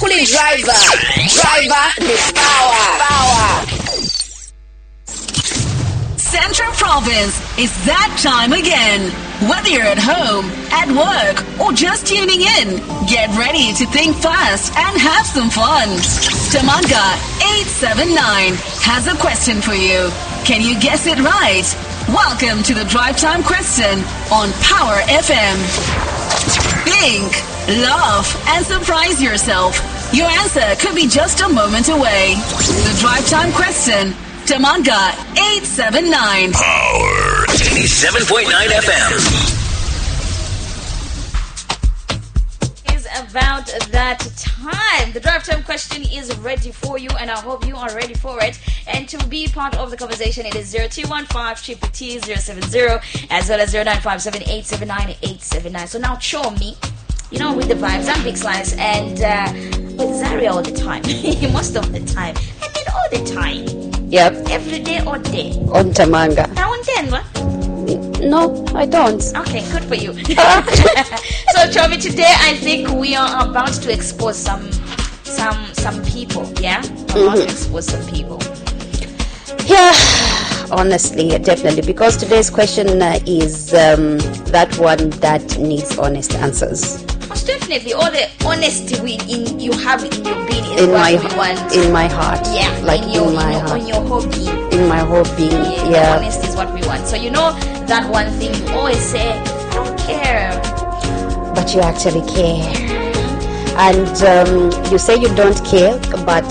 Fully driver. Driver the power. Central Province, it's that time again. Whether you're at home, at work, or just tuning in, get ready to think fast and have some fun. Tamanga 879 has a question for you. Can you guess it right? Welcome to the Drive Time Question on Power FM. Think, laugh, and surprise yourself. Your answer could be just a moment away. The Drive Time Question, Tamanga 879. Power 87.9 FM. Is about that time. The Drive Time Question is ready for you, and I hope you are ready for it. And to be part of the conversation, it is 0215-TTT-070 as well as 0957-879-879. So now show me, with the vibes. I'm Big Slice and with Zaria all the time. Most of the time. I mean all the time. Yep. Every day or day. On Tamanga. Now and then, what? No, I don't. Okay, good for you. So, Chomi, today I think we are about to expose some people. Yeah, about to expose some people. Yeah, honestly, definitely, because today's question is that one that needs honest answers. Most definitely, all the honesty you have in your being is in what my we want. In my heart. Yeah, like in your heart. On your whole being. In my whole being. Yeah. Honesty is what we want. So that one thing you always say, I don't care. But you actually care. And you say you don't care, but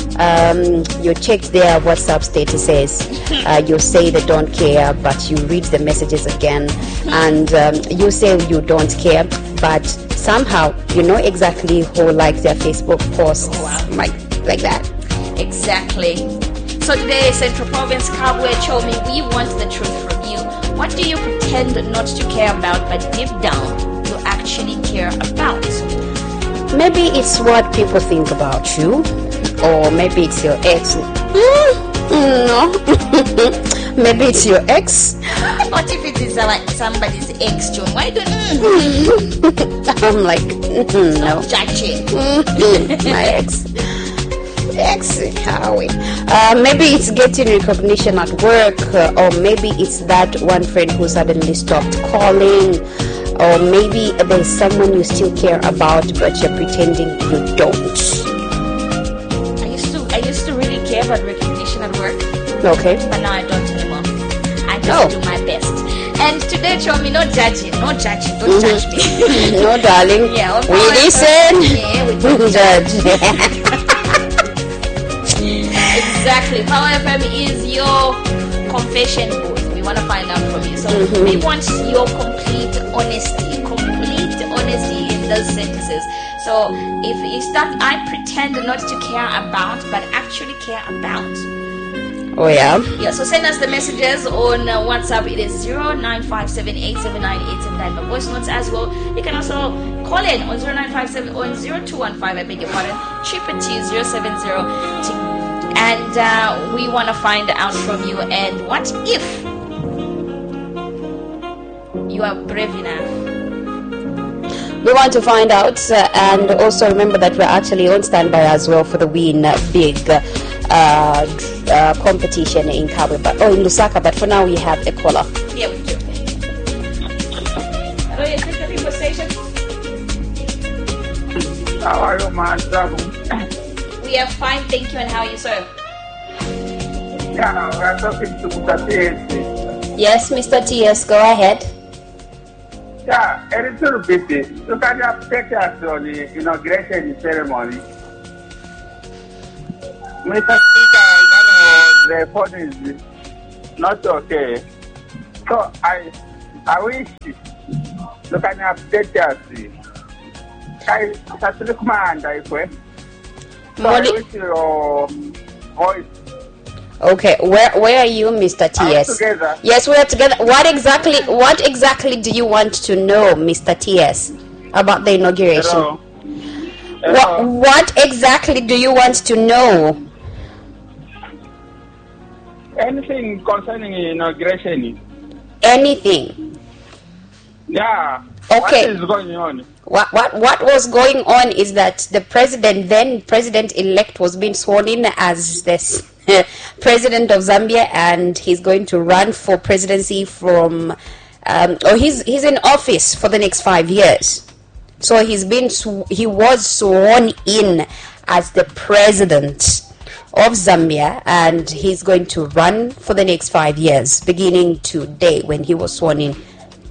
you checked their WhatsApp statuses. You say they don't care, but you read the messages again. And you say you don't care, but somehow you know exactly who likes their Facebook posts. Oh, wow. like that. Exactly. So today, Central Province Kabwe Chomi, we want the truth from you. What do you pretend not to care about, but deep down you actually care about? Maybe it's what people think about you, or maybe it's your ex. No. Maybe it's your ex. What if it is somebody's ex, John? Why don't I'm like, no. Judge it. My ex, Howie. Maybe it's getting recognition at work, or maybe it's that one friend who suddenly stopped calling, or maybe there's someone you still care about, but you're pretending you don't. I used to really care about recognition at work. Okay. But now I don't anymore. I just do my best. And today, Chomi, no judging. Don't judge me. No, darling. Yeah, we listen. Yeah, we don't judge. Exactly. Power FM is your confession booth. We want to find out from you. So we want your complete honesty in those sentences. So if you start, I pretend not to care about, but actually care about. Oh yeah. Yeah. So send us the messages on WhatsApp. It is 0957-879-879. My voice notes as well. You can also call in on 0957 on 0215. I beg your pardon. TTT-070. And we want to find out from you. And what if you are brave enough? We want to find out, and also remember that we're actually on standby as well for the Win Big competition in Kabwe, in Lusaka. But for now, we have a caller. Yeah, we do. Hello, is this the people station? How are you, man? We are fine, thank you. And how are you, sir? Yeah, we are talking to Mr. TS. Yes, Mr. TS, go ahead. Yeah, a little bit. Look at your pictures on the inauguration ceremony. Mr. Speaker, the phone is not okay. So I wish, look at your pictures. I look man, I wish your voice. Okay, where are you, Mr. TS? Together. Yes, we are together. What exactly do you want to know, Mr. TS, about the inauguration? Hello. What exactly do you want to know? Anything concerning inauguration? Anything. Yeah. Okay. What is going on? What was going on is that the president-elect was being sworn in as this president of Zambia, and he's going to run for presidency from, he's in office for the next 5 years. So he was sworn in as the president of Zambia, and he's going to run for the next 5 years, beginning today when he was sworn in.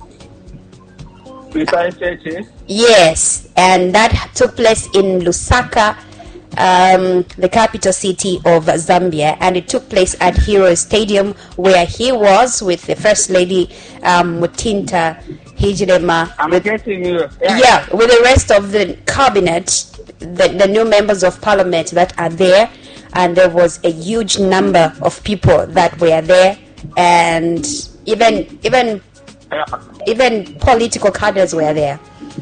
Yes, and that took place in Lusaka, the capital city of Zambia, and it took place at Hero Stadium, where he was with the First Lady Mutinta Hijirema. I'm getting you. Yeah, with the rest of the cabinet, the new members of parliament that are there, and there was a huge number of people that were there, and even political cadres were there.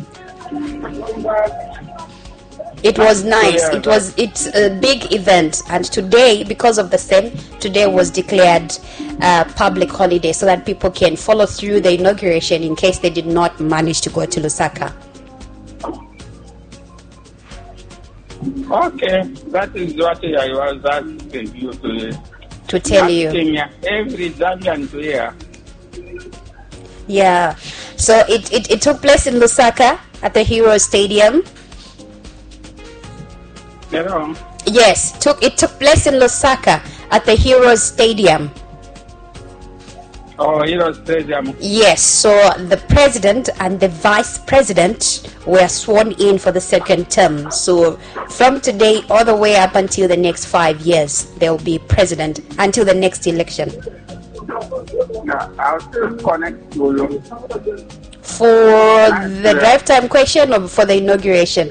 It was nice. It's a big event, and today, because of the same, today was declared public holiday so that people can follow through the inauguration in case they did not manage to go to Lusaka. Okay, that is what I was asking you to tell you. Every Zambian to hear. Yeah, so it took place in Lusaka at the Hero Stadium. Hello. Yes, it took place in Lusaka at the Hero Stadium. Oh, Hero Stadium. Yes, so the president and the vice president were sworn in for the second term. So from today all the way up until the next 5 years, there will be president until the next election. I'll still connect to you. For the drive time question or for the inauguration?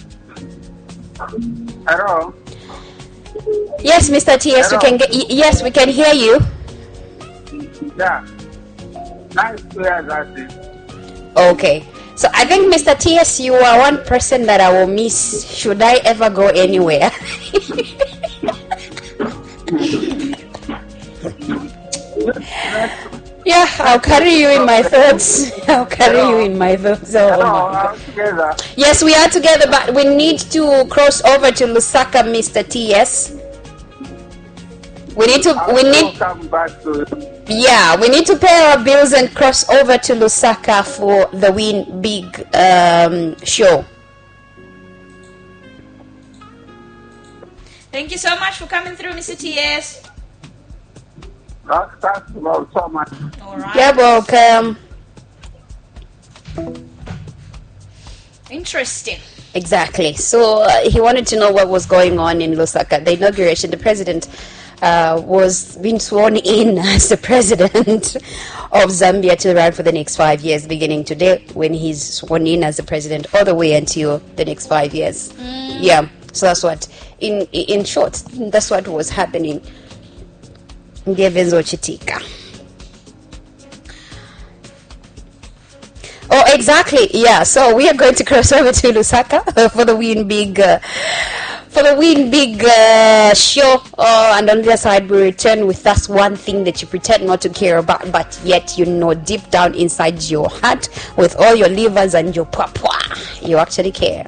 Hello. Yes, Mr. TS, yes, we can hear you. Yeah. Nice to hear that. Okay. So I think, Mr. TS, you are one person that I will miss should I ever go anywhere. Yeah, I'll carry you in my thoughts. I'll carry you in my thoughts. Oh, together. Yes, we are together, but we need to cross over to Lusaka, Mr. TS. We need come back to. Yeah, we need to pay our bills and cross over to Lusaka for the Win Big show. Thank you so much for coming through, Mr. TS. Thanks so much. All right. You're welcome. Interesting. Exactly. So he wanted to know what was going on in Lusaka. The inauguration, the president was being sworn in as the president of Zambia to run for the next 5 years, beginning today when he's sworn in as the president, all the way until the next 5 years. Yeah. So that's what, in short, that's what was happening. Ngevenzo Chitika. Oh, exactly. Yeah. So we are going to cross over to Lusaka for the Win Big show. And on the other side, we return with that's one thing that you pretend not to care about, but yet you know deep down inside your heart, with all your livers and your papa, you actually care.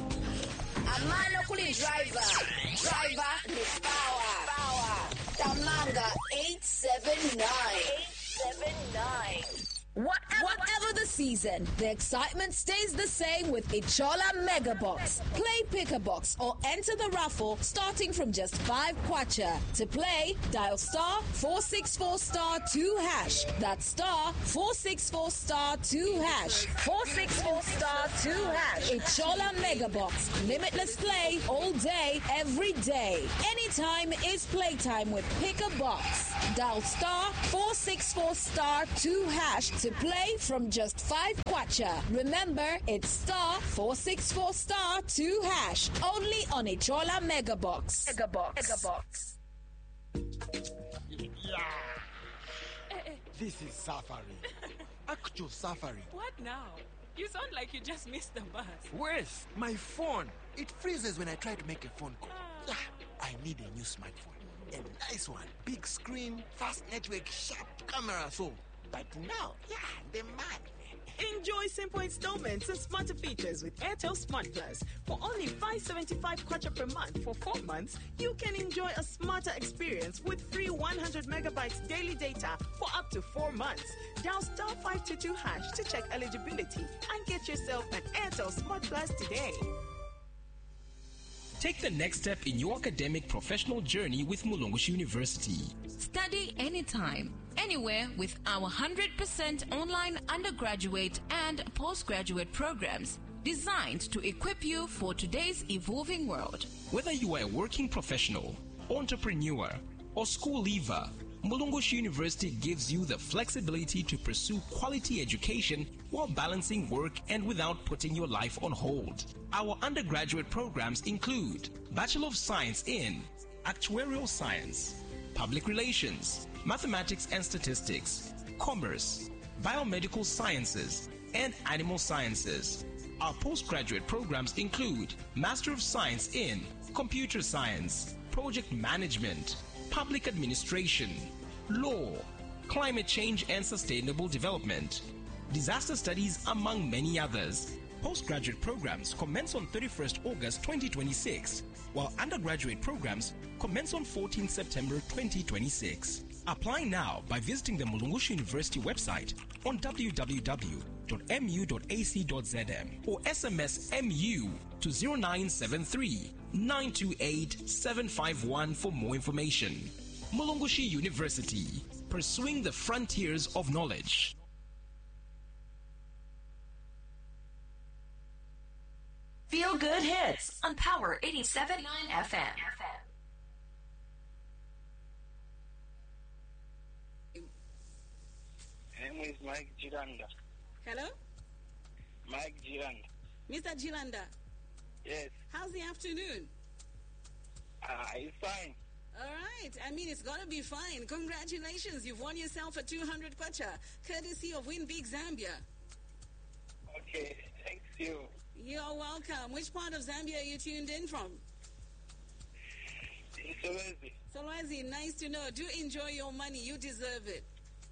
Whatever the season, the excitement stays the same with Ichola Mega Box. Play Pick a Box or enter the raffle starting from just 5 kwacha. To play, dial star 464 star 2 hash. That's star 464 star 2 hash. 464 star 2 hash. Ichola Mega Box. Limitless play all day, every day. Anytime is playtime with Pick a Box. Dial star 464 star 2 hash to play from just 5 kwacha. Remember, it's star 464 star 2 hash. Only on Ichola Mega Box. Mega Box. Yeah. This is Safari. Actual Safari. What now? You sound like you just missed the bus. Where's my phone? It freezes when I try to make a phone call. Yeah, I need a new smartphone. A nice one. Big screen, fast network, sharp camera. So, but now, yeah, the man. Enjoy simple installments and smarter features with Airtel Smart Plus. For only 575 kwacha per month for 4 months, you can enjoy a smarter experience with free 100 megabytes daily data for up to 4 months. Dial *522# to check eligibility and get yourself an Airtel Smart Plus today. Take the next step in your academic professional journey with Mulungushi University. Study anytime, anywhere with our 100% online undergraduate and postgraduate programs designed to equip you for today's evolving world. Whether you are a working professional, entrepreneur, or school leaver, Mulungushi University gives you the flexibility to pursue quality education while balancing work and without putting your life on hold. Our undergraduate programs include Bachelor of Science in Actuarial Science, Public Relations, Mathematics and Statistics, Commerce, Biomedical Sciences, and Animal Sciences. Our postgraduate programs include Master of Science in Computer Science, Project Management, Public Administration, Law, Climate Change and Sustainable Development, Disaster Studies, among many others. Postgraduate programs commence on 31st August 2026, while undergraduate programs commence on 14 September 2026. Apply now by visiting the Mulungushi University website on www.mu.ac.zm or SMS MU to 0973 928 751 for more information. Mulungushi University, pursuing the frontiers of knowledge. Feel Good Hits on Power 87.9 FM. name is Mike Giranda. Hello? Mike Giranda. Mr. Giranda. Yes. How's the afternoon? It's fine. All right. I mean, it's got to be fine. Congratulations. You've won yourself a 200 kwacha, courtesy of Win Big Zambia. Okay. Thank you. You're welcome. Which part of Zambia are you tuned in from? Solwezi. Solwezi, nice to know. Do enjoy your money. You deserve it.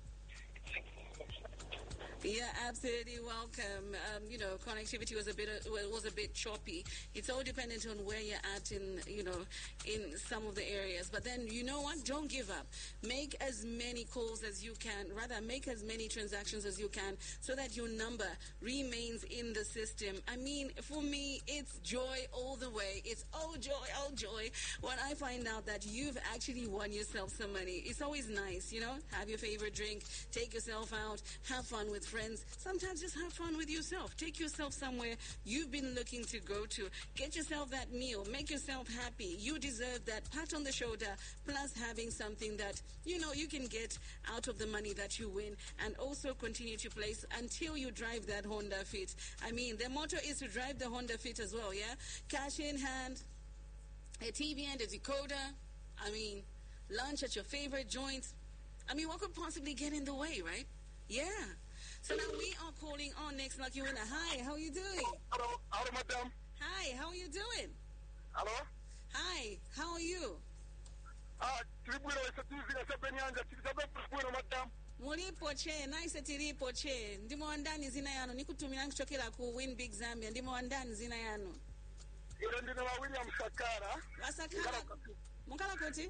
Yeah, absolutely welcome. Connectivity was a bit choppy. It's all dependent on where you're at in some of the areas. But then, you know what? Don't give up. Make as many calls as you can. Rather, make as many transactions as you can so that your number remains in the system. I mean, for me, it's joy all the way. It's oh joy when I find out that you've actually won yourself some money. It's always nice, have your favorite drink, take yourself out, have fun with friends. Sometimes just have fun with yourself. Take yourself somewhere you've been looking to go to. Get yourself that meal. Make yourself happy. You deserve that pat on the shoulder, plus having something that, you can get out of the money that you win, and also continue to place until you drive that Honda Fit. I mean, the motto is to drive the Honda Fit as well, yeah? Cash in hand, a TV and a decoder. I mean, lunch at your favorite joints. I mean, what could possibly get in the way, right? Yeah. So now we are calling on next lucky winner. Hi, how are you doing? Hello, madam. Hi, how are you doing? Hello? Hi, how are you? Mulipo che, nice tilipo che. Ndimo andani zina yano. Nikutumina kuchokela ku Win Big Zambia. Ndimo andani zina yano. Ile ndino wa William Sakara. Wasakara. Mukala koti?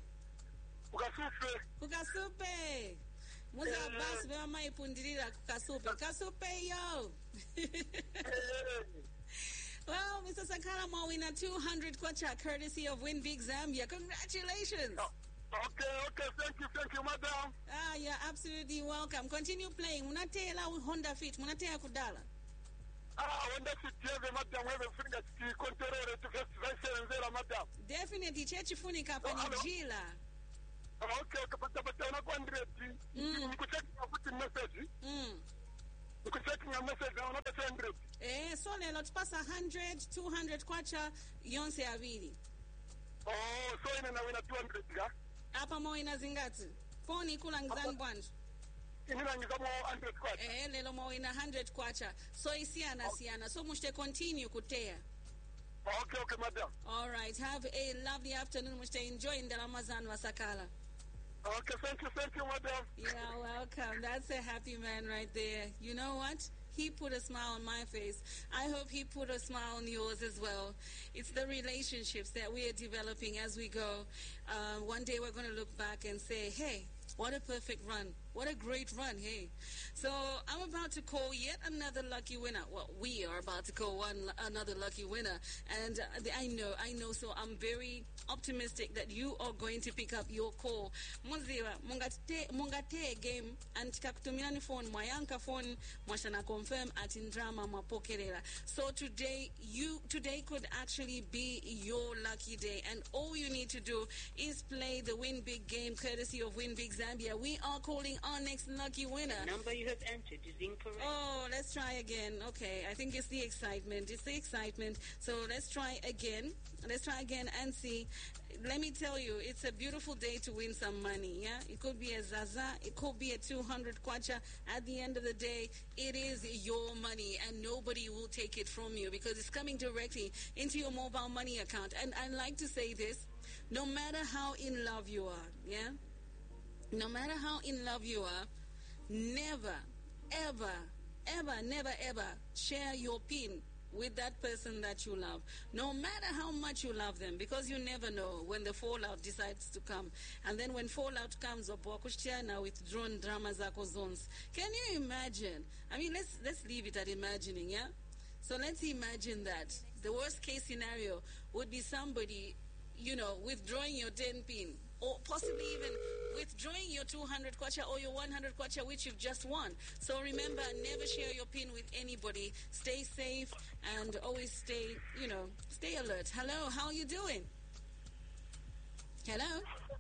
Kukasupe. Muza basi bema maipundirira kukasupe. Kasupe yo. Well, Mr. Sakara Mawina, 200 kwacha, courtesy of Win Big Zambia. Congratulations. Okay, thank you, madam. You're absolutely welcome. Continue playing. Munatela Honda Fit. Munatea kudala. Honda Fit, madam. Wewe finga control to festival madam. Definitely, chechi funika panijila. Okay, kapata na kwa 100. Nikucheki message. Nikucheki message na unapata 100. So lelo tupasa 100, 200 kwacha yonse avili. So ina na wina 200 ga? Apa mo ina zingati? Poni kula ngizani bwanju? Ina ngizamo 100 kwacha. Lelo mo ina 100 kwacha. So isiana. So mushte continue kutea. Okay, madam. All right. Have a lovely afternoon. Mushte enjoy in the Ramazan Wasakala. Okay, thank you, madam. You're welcome. That's a happy man right there. You know what? he put a smile on my face. I hope he put a smile on yours as well. It's the relationships that we are developing as we go. One day we're going to look back and say, hey, what a perfect run. What a great run, hey. So I'm about to call yet another lucky winner. Well, we are about to call another lucky winner. And I know. So I'm very optimistic that you are going to pick up your call. Muziwa, mungate game and kakutumia phone, mwayanka phone, mwashana confirm at indrama mwapokerera. So today could actually be your lucky day. And all you need to do is play the Win Big game courtesy of Win Big Zambia. We are calling our next lucky winner. The number you have entered is incorrect. Oh, let's try again. Okay, I think it's the excitement. So let's try again. And see. Let me tell you, it's a beautiful day to win some money, yeah? It could be a Zaza, it could be a 200 kwacha. At the end of the day, it is your money and nobody will take it from you because it's coming directly into your mobile money account. And I like to say this, no matter how in love you are, yeah? No matter how in love you are, never, ever share your PIN with that person that you love, no matter how much you love them, because you never know when the fallout decides to come. And then when fallout comes, now withdrawn drama zako zones. Can you imagine? I mean, let's leave it at imagining, yeah? So let's imagine that the worst case scenario would be somebody, withdrawing your 10 PIN, or possibly even withdrawing your 200 kwacha or your 100 kwacha, which you've just won. So remember, never share your PIN with anybody. Stay safe and always stay alert. Hello, how are you doing? Hello?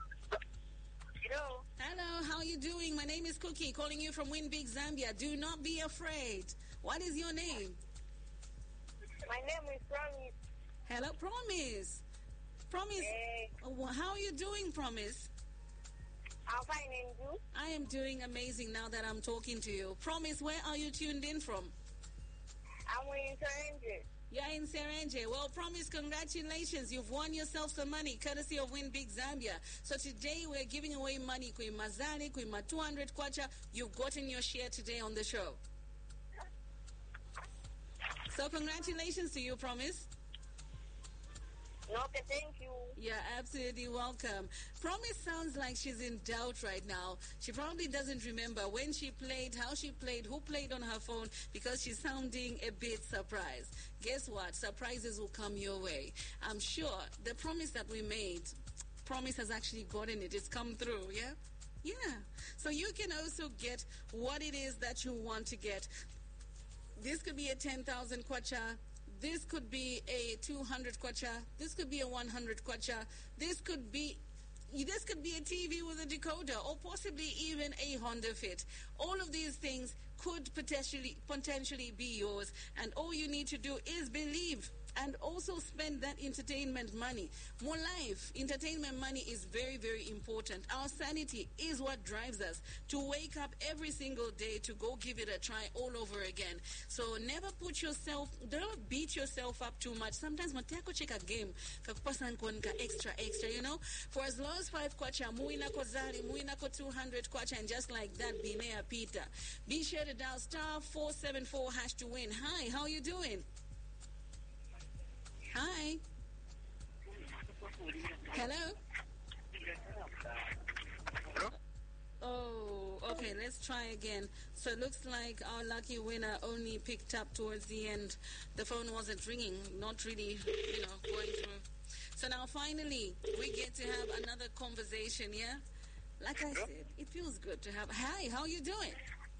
Hello, how are you doing? My name is Cookie, calling you from Win Big Zambia. Do not be afraid. What is your name? My name is Promise. Hello, Promise. Promise, hey. How are you doing, Promise? I'm fine, and you? I am doing amazing now that I'm talking to you. Promise, where are you tuned in from? I'm in Serenge. You're in Serenge. Well, Promise, congratulations. You've won yourself some money, courtesy of Win Big Zambia. So today we're giving away money. Kui mazali, kui ma 200 kwacha. You've gotten your share today on the show. So congratulations to you, Promise. Okay, thank you. You're absolutely welcome. Promise sounds like she's in doubt right now. She probably doesn't remember when she played, how she played, who played on her phone, because she's sounding a bit surprised. Guess what? Surprises will come your way. I'm sure the promise that we made, Promise has actually gotten it. It's come through, yeah? Yeah. So you can also get what it is that you want to get. This could be a 10,000 kwacha. This could be a 200 kwacha. This could be a 100 kwacha. This could be a TV with a decoder, or possibly even a Honda Fit. All of these things could potentially be yours, and all you need to do is believe and also spend that entertainment money. More life, entertainment money is very, very important. Our sanity is what drives us to wake up every single day to go give it a try all over again. So don't beat yourself up too much. Sometimes mateko check a game, kakupasan konka extra, For as low as 5 kwacha, muina ko zali, muina ko 200 kwacha, and just like that, binea pita. Be sure to dial *474# to win. Hi, how are you doing? Hi. Hello? Oh, okay, let's try again. So it looks like our lucky winner only picked up towards the end. The phone wasn't ringing, not really, going through. So now finally, we get to have another conversation, yeah? Like I said, it feels good to have. Hi, how are you doing?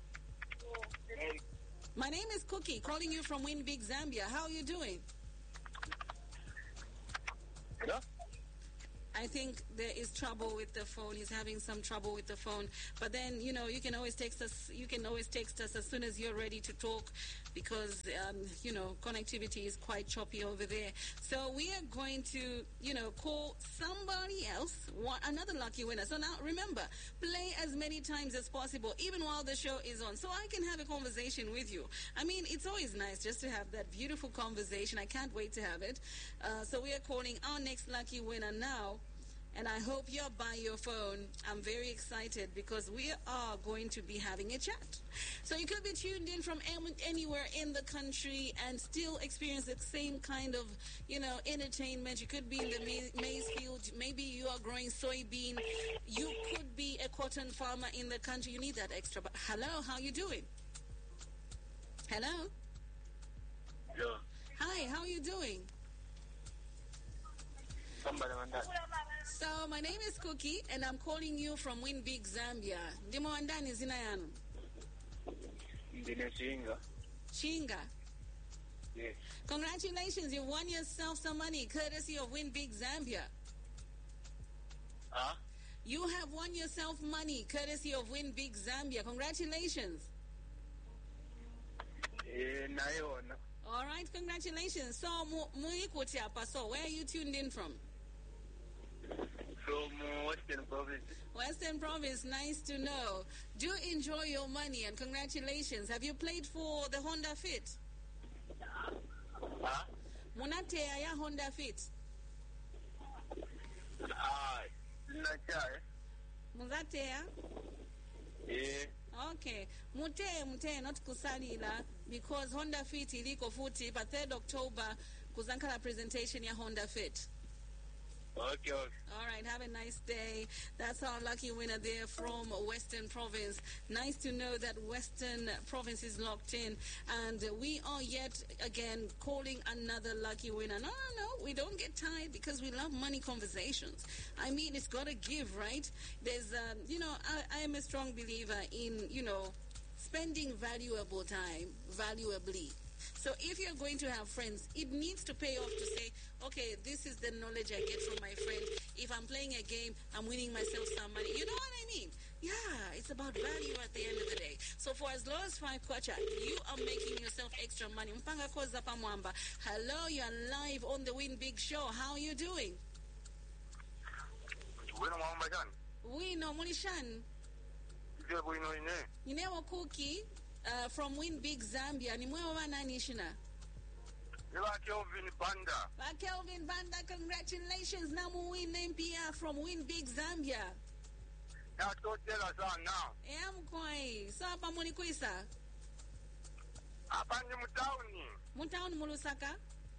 My name is Cookie, calling you from Win Big Zambia. How are you doing? Hello? I think there is trouble with the phone. He's having some trouble with the phone. But then, you can always text us. You can always text us as soon as you're ready to talk, because, connectivity is quite choppy over there. So we are going to, call somebody else, another lucky winner. So now, remember, play as many times as possible, even while the show is on, so I can have a conversation with you. I mean, it's always nice just to have that beautiful conversation. I can't wait to have it. So we are calling our next lucky winner now. and I hope you're by your phone. I'm very excited because we are going to be having a chat. So you could be tuned in from anywhere in the country and still experience the same kind of, entertainment. You could be in the maize field. Maybe you are growing soybean. You could be a cotton farmer in the country. You need that extra. But hello, how you doing? Hello? Yeah. Hi, how are you doing? So my name is Cookie and I'm calling you from Win Big Zambia. Ndimo wandani zina yanu? Ndine Chinga. Chinga. Yes. Congratulations, you've won yourself some money courtesy of Win Big Zambia. Huh? You have won yourself money courtesy of Win Big Zambia. Congratulations. Nayona. All right, congratulations. So, Muikuti apa, so where are you tuned in from? From Western Province. Western Province, nice to know. Do enjoy your money and congratulations. Have you played for the Honda Fit? Huh? Munatea ya Honda Fit? Nacha. Muzatea? Yeah. Okay. Mute not kusalila because Honda Fit iliko futi pa 3rd October kuzankala presentation ya Honda Fit. Okay. All right, have a nice day. That's our lucky winner there from Western Province. Nice to know that Western Province is locked in. And we are yet again calling another lucky winner. No, we don't get tired because we love money conversations. I mean, it's got to give, right? There's, I am a strong believer in, spending valuable time valuably. So if you're going to have friends, it needs to pay off to say, okay, this is the knowledge I get from my friend. If I'm playing a game, I'm winning myself some money. You know what I mean? Yeah, it's about value at the end of the day. So for as low as 5 kwacha, you are making yourself extra money. Mpanga koza pamwamba. Hello, you're live on the Win Big Show. How are you doing? Wino Mulishan. Ninewa Cookie. From Win Big Zambia, ni mwewa wana nishina? Kelvin Banda. Kelvin Banda, congratulations. Namu win MPR from Win Big Zambia. Ya totela sana. Mkwai. So hapa muni kuisa? Hapa ni mutauni. Mutauni mulusaka?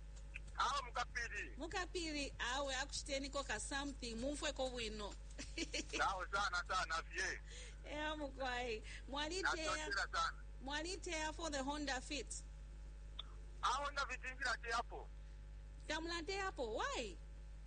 Mukapiri. Awe akushiteni koka something. Mufwe ko wino. Sawa sana fie. Mkwai. Mwalitea for the Honda Fit. Honda Fit ingira te hapo. Kamlate hapo. Why?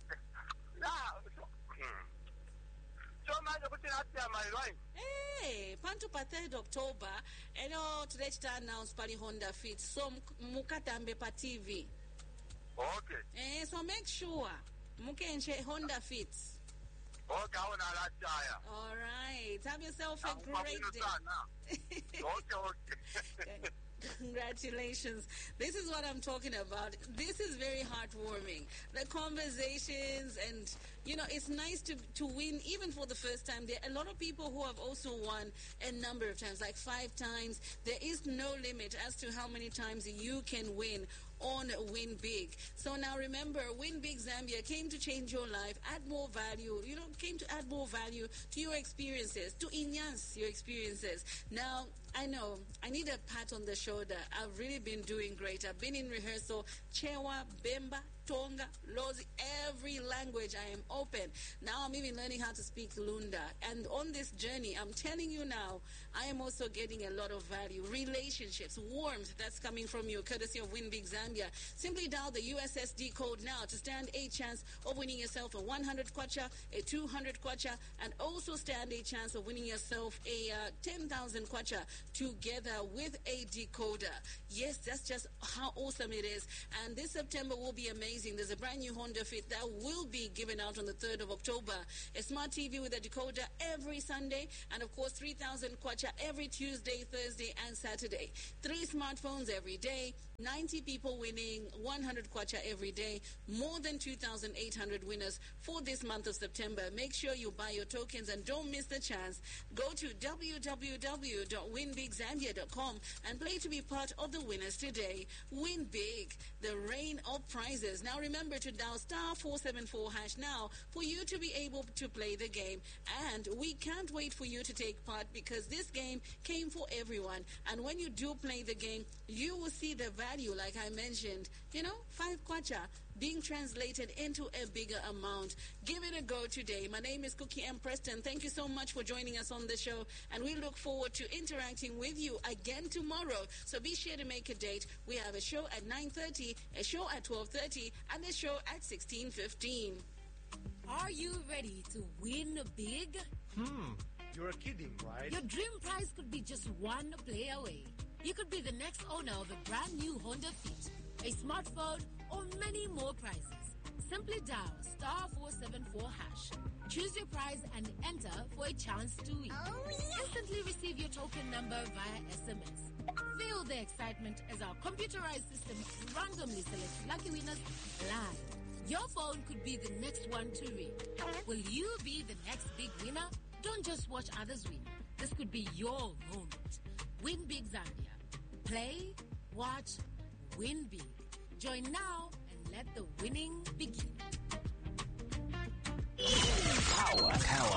So manje kuti natia my line. Pantu pa 3rd October, eno tulechita announce pali Honda Fit. So mukatambe pa TV. Okay. So make sure mukenche Honda Fit. Okay, all right. Have yourself a great day. Okay. Congratulations. This is what I'm talking about. This is very heartwarming. The conversations and, it's nice to win even for the first time. There are a lot of people who have also won a number of times, like 5 times. There is no limit as to how many times you can win on Win Big. So now remember, Win Big Zambia came to change your life, add more value, came to add more value to your experiences, to enhance your experiences. Now, I know, I need a pat on the shoulder. I've really been doing great. I've been in rehearsal, Chewa, Bemba, Tonga, Lozi, every language I am open. Now I'm even learning how to speak Lunda. And on this journey, I'm telling you now, I am also getting a lot of value, relationships, warmth that's coming from you, courtesy of Win Big Zambia. Simply dial the USSD code now to stand a chance of winning yourself a 100 kwacha, a 200 kwacha, and also stand a chance of winning yourself a 10,000 kwacha together with a decoder. Yes, that's just how awesome it is. And this September will be amazing. There's a brand new Honda Fit that will be given out on the 3rd of October. A smart TV with a decoder every Sunday, and of course 3,000 kwacha every Tuesday, Thursday, and Saturday. 3 smartphones every day. 90 people winning 100 kwacha every day, more than 2,800 winners for this month of September. Make sure you buy your tokens and don't miss the chance. Go to www.winbigzambia.com and play to be part of the winners today. Win big, the rain of prizes. Now remember to dial *474# now for you to be able to play the game. And we can't wait for you to take part because this game came for everyone. And when you do play the game, you will see the value, like I mentioned, 5 kwacha being translated into a bigger amount. Give it a go today. My name is Cookie M. Preston. Thank you so much for joining us on the show, and we look forward to interacting with you again tomorrow. So be sure to make a date. We have a show at 9:30, a show at 12:30, and a show at 16:15. Are you ready to win big? You're kidding, right? Your dream prize could be just one play away. You could be the next owner of a brand new Honda Fit, a smartphone, or many more prizes. Simply dial *474#. Choose your prize and enter for a chance to win. Instantly receive your token number via SMS. Feel the excitement as our computerized system randomly selects lucky winners live. Your phone could be the next one to ring. Will you be the next big winner? Don't just watch others win. This could be your moment. Win Big Zambia. Play, watch, win big. Join now and let the winning begin. Power.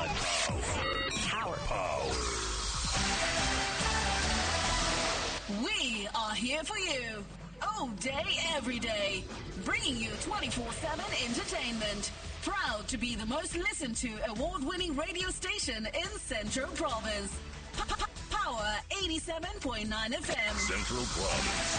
We are here for you all day, every day, bringing you 24/7 entertainment. Proud to be the most listened to award-winning radio station in Central Province. Power 87.9 FM. Central Province.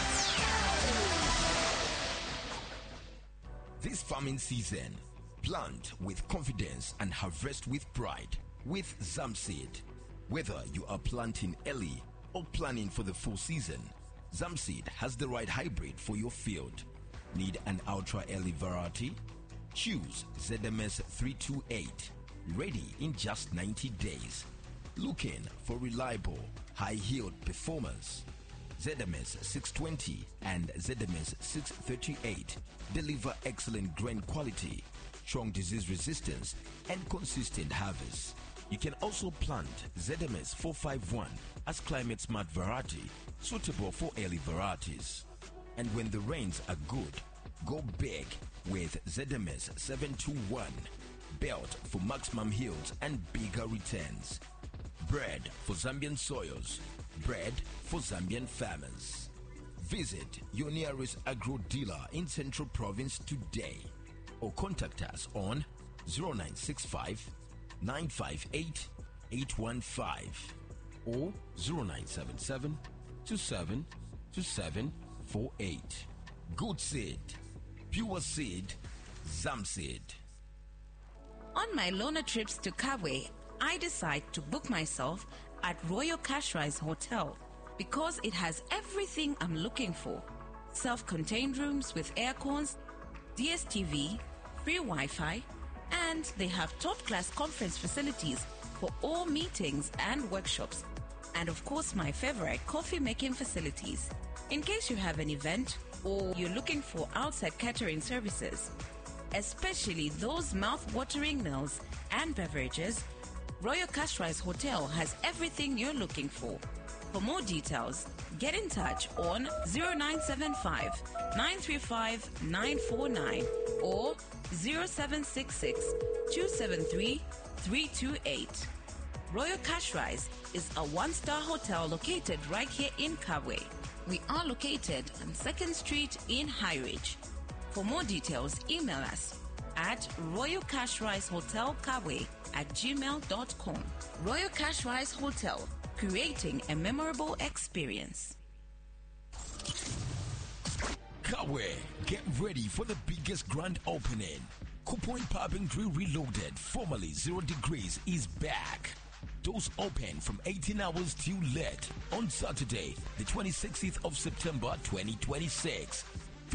This farming season, plant with confidence and harvest with pride with Zamseed. Whether you are planting early or planning for the full season, Zamseed has the right hybrid for your field. Need an ultra early variety? Choose ZMS 328, ready in just 90 days. Looking for reliable, high-yield performance? ZMS 620 and ZMS 638 deliver excellent grain quality, strong disease resistance, and consistent harvest. You can also plant ZMS 451 as climate-smart variety suitable for early varieties. And when the rains are good, go big with ZMS 721, built for maximum yields and bigger returns. Bread for Zambian soils, bread for Zambian farmers. Visit your nearest agro dealer in Central Province today or contact us on 0965 958 815 or 0977 27 2748. Good seed, pure seed, Zamseed. On my loaner trips to Kabwe, I decide to book myself at Royal Cashrise Hotel because it has everything I'm looking for. Self-contained rooms with air cons, DSTV, free Wi-Fi, and they have top-class conference facilities for all meetings and workshops. And of course, my favorite, coffee-making facilities. In case you have an event or you're looking for outside catering services, especially those mouth-watering meals and beverages, Royal Cashrise Hotel has everything you're looking for. For more details, get in touch on 0975 935 949 or 0766 273 328. Royal Cashrise is a one-star hotel located right here in Kabwe. We are located on 2nd Street in High Ridge. For more details, email us at royalcashrisehotelkabwe@gmail.com. Royal Cashrise Hotel, creating a memorable experience. Kabwe, get ready for the biggest grand opening. Kupoint Pub and Grill Reloaded, formerly 0 Degrees, is back. Doors open from 18 hours till late on Saturday, the 26th of September 2026.